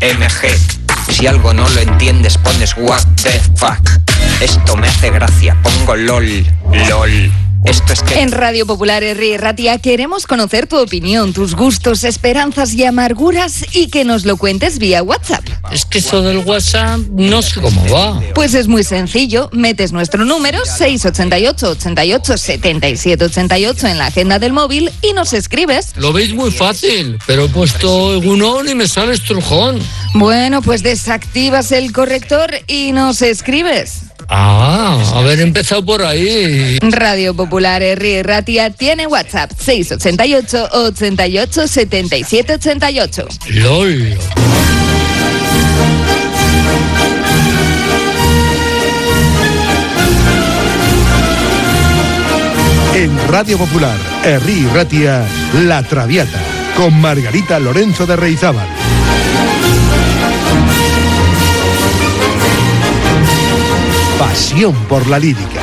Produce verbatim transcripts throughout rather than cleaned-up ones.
M G. Si algo no lo entiendes, pones what the fuck. Esto me hace gracia, pongo lol, lol. Esto es que... En Radio Popular Herri y Ratia queremos conocer tu opinión, tus gustos, esperanzas y amarguras y que nos lo cuentes vía WhatsApp. Es que eso del WhatsApp no sé cómo va. Pues es muy sencillo, metes nuestro número seis ocho ocho, ochenta y ocho, setenta y siete ochenta y ocho en la agenda del móvil y nos escribes. Lo veis muy fácil, pero he puesto Egunon y me sale estrujón. Bueno, pues desactivas el corrector y nos escribes. Ah, haber empezado por ahí. Radio Popular Herri y Ratia tiene WhatsApp seis ocho ocho, ochenta y ocho, setenta y siete ochenta y ocho. LOL. En Radio Popular Herri y Ratia, La Traviata, con Margarita Lorenzo de Reizábal. Pasión por la lírica.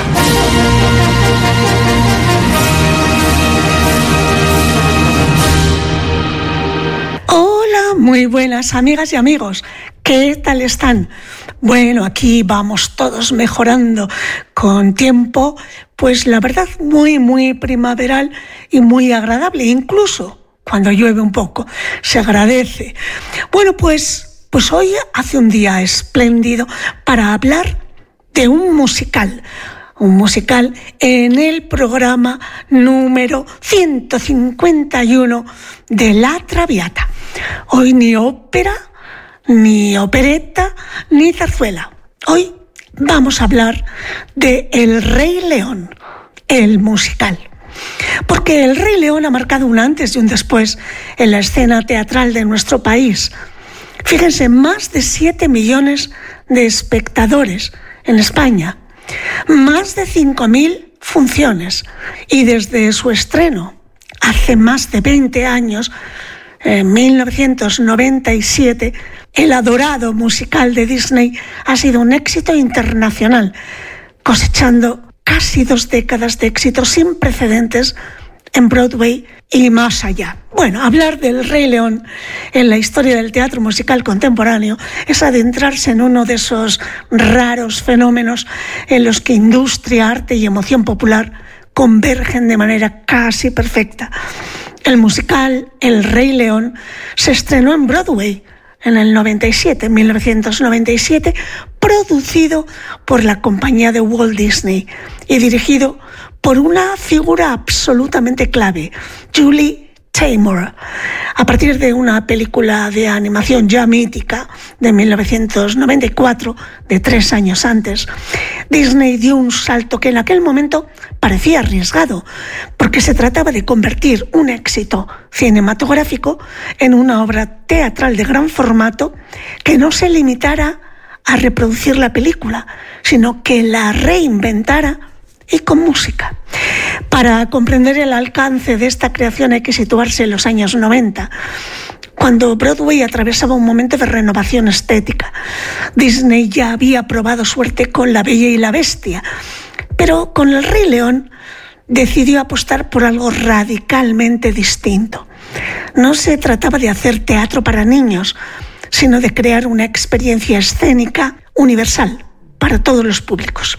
Hola, muy buenas amigas y amigos. ¿Qué tal están? Bueno, aquí vamos todos mejorando con tiempo, pues la verdad muy, muy primaveral y muy agradable, incluso cuando llueve un poco, se agradece. Bueno, pues, pues hoy hace un día espléndido para hablar de un musical, un musical en el programa número ciento cincuenta y uno de La Traviata. Hoy ni ópera, ni opereta, ni zarzuela. Hoy vamos a hablar de El Rey León, el musical. Porque El Rey León ha marcado un antes y un después en la escena teatral de nuestro país. Fíjense, más de siete millones de espectadores en España, más de cinco mil funciones, y desde su estreno hace más de veinte años, en mil novecientos noventa y siete, el adorado musical de Disney ha sido un éxito internacional, cosechando casi dos décadas de éxitos sin precedentes en Broadway y más allá. Bueno, hablar del Rey León en la historia del teatro musical contemporáneo es adentrarse en uno de esos raros fenómenos en los que industria, arte y emoción popular convergen de manera casi perfecta. El musical El Rey León se estrenó en Broadway en el noventa y siete, mil novecientos noventa y siete, producido por la compañía de Walt Disney y dirigido por una figura absolutamente clave, Julie Taymor. A partir de una película de animación ya mítica de mil novecientos noventa y cuatro, de tres años antes, Disney dio un salto que en aquel momento parecía arriesgado, porque se trataba de convertir un éxito cinematográfico en una obra teatral de gran formato que no se limitara a reproducir la película, sino que la reinventara y con música. Para comprender el alcance de esta creación hay que situarse en los años noventa, cuando Broadway atravesaba un momento de renovación estética. Disney ya había probado suerte con La Bella y la Bestia, pero con El Rey León decidió apostar por algo radicalmente distinto. No se trataba de hacer teatro para niños, sino de crear una experiencia escénica universal para todos los públicos.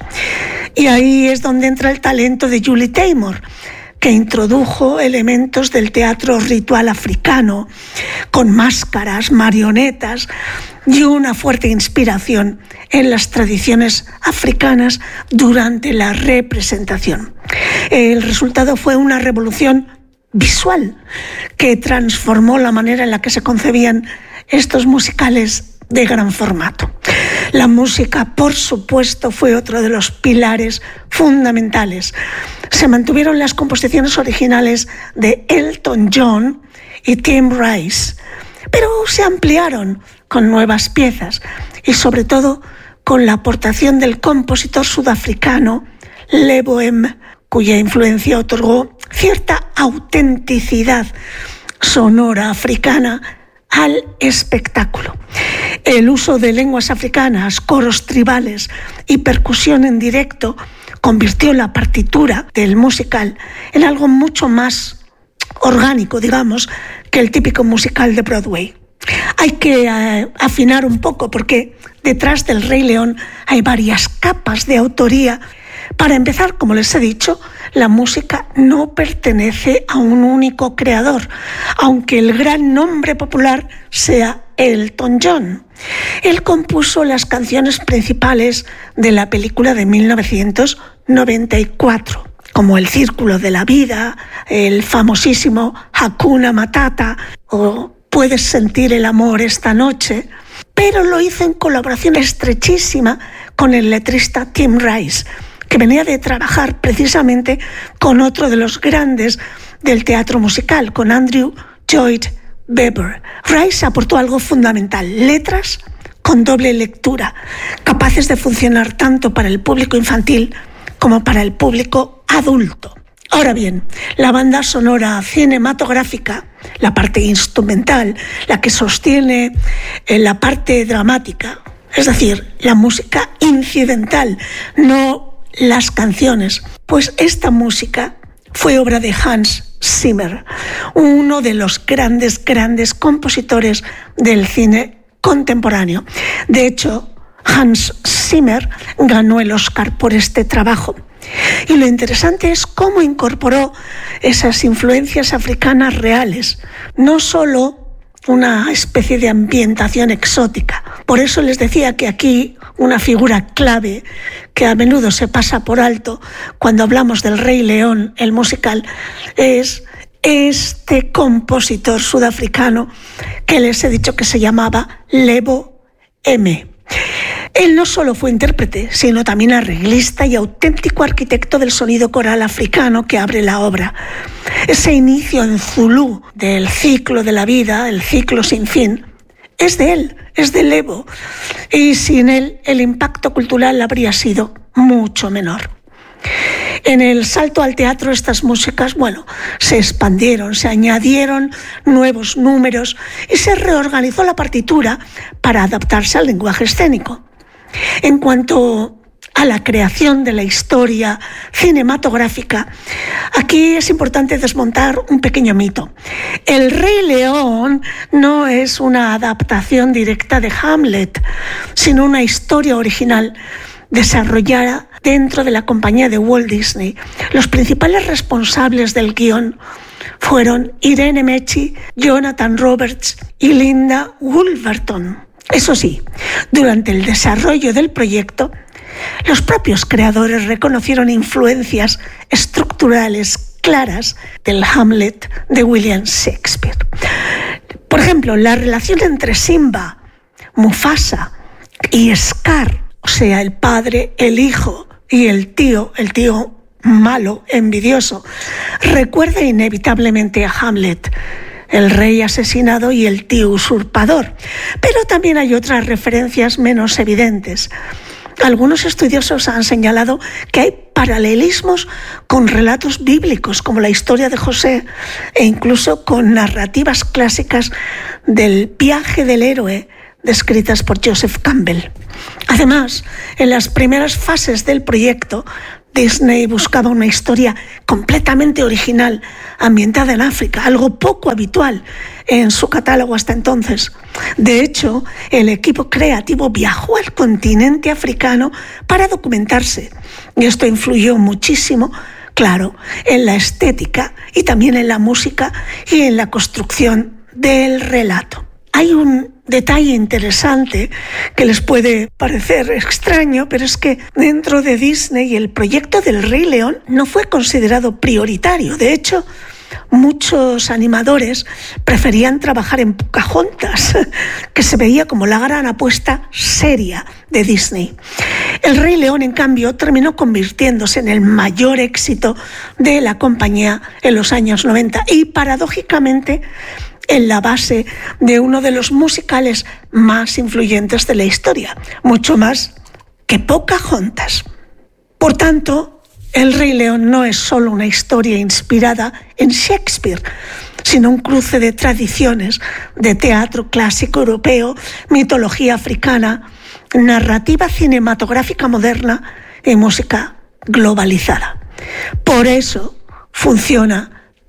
Y ahí es donde entra el talento de Julie Taymor, que introdujo elementos del teatro ritual africano, con máscaras, marionetas y una fuerte inspiración en las tradiciones africanas durante la representación. El resultado fue una revolución visual que transformó la manera en la que se concebían estos musicales de gran formato. La música, por supuesto, fue otro de los pilares fundamentales. Se mantuvieron las composiciones originales de Elton John y Tim Rice, pero se ampliaron con nuevas piezas y sobre todo con la aportación del compositor sudafricano Le Boem, cuya influencia otorgó cierta autenticidad sonora africana al espectáculo. El uso de lenguas africanas, coros tribales y percusión en directo convirtió la partitura del musical en algo mucho más orgánico, digamos, que el típico musical de Broadway. Hay que eh, afinar un poco porque detrás del Rey León hay varias capas de autoría. Para empezar, como les he dicho, la música no pertenece a un único creador, aunque el gran nombre popular sea Elton John. Él compuso las canciones principales de la película de mil novecientos noventa y cuatro, como El Círculo de la Vida, el famosísimo Hakuna Matata o Puedes sentir el amor esta noche, pero lo hizo en colaboración estrechísima con el letrista Tim Rice, que venía de trabajar precisamente con otro de los grandes del teatro musical, con Andrew Lloyd Webber. Rice aportó algo fundamental: letras con doble lectura, capaces de funcionar tanto para el público infantil como para el público adulto. Ahora bien, la banda sonora cinematográfica, la parte instrumental, la que sostiene la parte dramática, es decir, la música incidental, no las canciones, pues esta música fue obra de Hans Zimmer, uno de los grandes, grandes compositores del cine contemporáneo. De hecho, Hans Zimmer ganó el Oscar por este trabajo. Y lo interesante es cómo incorporó esas influencias africanas reales, no solo una especie de ambientación exótica. Por eso les decía que aquí una figura clave que a menudo se pasa por alto cuando hablamos del Rey León, el musical, es este compositor sudafricano que les he dicho que se llamaba Lebo M. Él no solo fue intérprete, sino también arreglista y auténtico arquitecto del sonido coral africano que abre la obra. Ese inicio en zulú del ciclo de la vida, el ciclo sin fin, es de él, es de Lebo, y sin él el impacto cultural habría sido mucho menor. En el salto al teatro estas músicas, bueno, se expandieron, se añadieron nuevos números y se reorganizó la partitura para adaptarse al lenguaje escénico. En cuanto a la creación de la historia cinematográfica, aquí es importante desmontar un pequeño mito. El Rey León no es una adaptación directa de Hamlet, sino una historia original desarrollada dentro de la compañía de Walt Disney. Los principales responsables del guión fueron Irene Mecci, Jonathan Roberts y Linda Wolverton. Eso sí, durante el desarrollo del proyecto, los propios creadores reconocieron influencias estructurales claras del Hamlet de William Shakespeare. Por ejemplo, la relación entre Simba, Mufasa y Scar, o sea, el padre, el hijo y el tío, el tío malo, envidioso, recuerda inevitablemente a Hamlet, el rey asesinado y el tío usurpador. Pero también hay otras referencias menos evidentes. Algunos estudiosos han señalado que hay paralelismos con relatos bíblicos, como la historia de José, e incluso con narrativas clásicas del viaje del héroe, descritas por Joseph Campbell. Además, en las primeras fases del proyecto, Disney buscaba una historia completamente original, ambientada en África, algo poco habitual en su catálogo hasta entonces. De hecho, el equipo creativo viajó al continente africano para documentarse, y esto influyó muchísimo, claro, en la estética y también en la música y en la construcción del relato. Hay un detalle interesante que les puede parecer extraño, pero es que dentro de Disney el proyecto del Rey León no fue considerado prioritario. De hecho, muchos animadores preferían trabajar en Pocahontas, que se veía como la gran apuesta seria de Disney. El Rey León, en cambio, terminó convirtiéndose en el mayor éxito de la compañía en los años noventa y, paradójicamente, en la base de uno de los musicales más influyentes de la historia, mucho más que Pocahontas. Por tanto, El Rey León no es solo una historia inspirada en Shakespeare, sino un cruce de tradiciones de teatro clásico europeo, mitología africana, narrativa cinematográfica moderna y música globalizada. Por eso funciona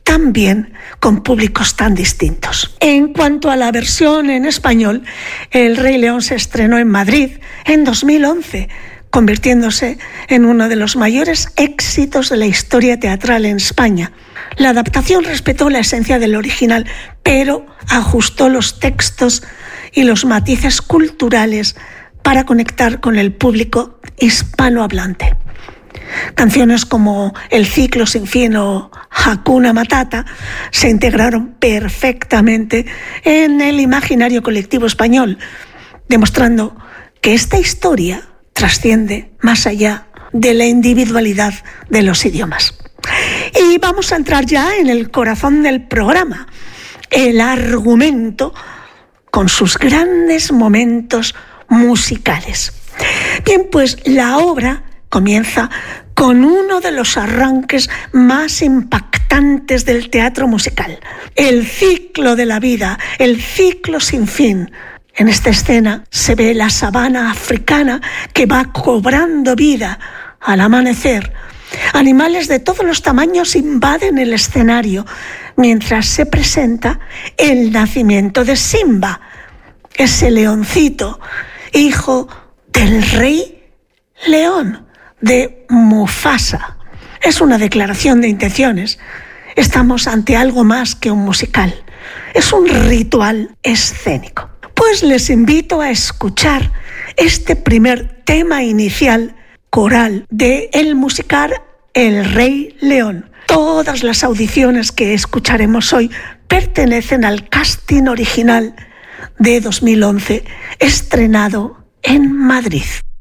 también con públicos tan distintos. En cuanto a la versión en español, El Rey León se estrenó en Madrid en dos mil once, convirtiéndose en uno de los mayores éxitos de la historia teatral en España. La adaptación respetó la esencia del original, pero ajustó los textos y los matices culturales para conectar con el público hispanohablante. Canciones como El ciclo sin fin o Hakuna Matata se integraron perfectamente en el imaginario colectivo español, demostrando que esta historia trasciende más allá de la individualidad de los idiomas. Y vamos a entrar ya en el corazón del programa, el argumento con sus grandes momentos musicales. Bien, pues la obra comienza con uno de los arranques más impactantes del teatro musical, el ciclo de la vida, el ciclo sin fin. En esta escena se ve la sabana africana que va cobrando vida al amanecer. Animales de todos los tamaños invaden el escenario mientras se presenta el nacimiento de Simba, ese leoncito, hijo del rey león, de Mufasa. Es una declaración de intenciones. Estamos ante algo más que un musical. Es un ritual escénico. Pues les invito a escuchar este primer tema inicial coral de el musical El Rey León. Todas las audiciones que escucharemos hoy pertenecen al casting original de dos mil once, estrenado en Madrid.